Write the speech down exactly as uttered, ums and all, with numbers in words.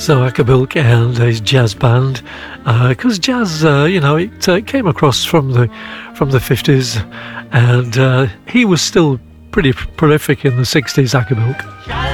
So Acabilk and his jazz band, because uh, jazz, uh, you know, it uh, came across from the from the fifties, and uh, he was still pretty prolific in the sixties, Acabilk.